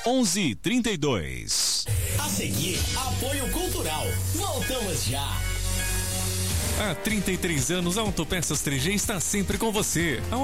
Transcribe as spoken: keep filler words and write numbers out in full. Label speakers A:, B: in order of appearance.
A: onze trinta e dois.
B: A seguir, apoio cultural. Voltamos já.
A: Há trinta e três anos, a Autopeças três G está sempre com você. A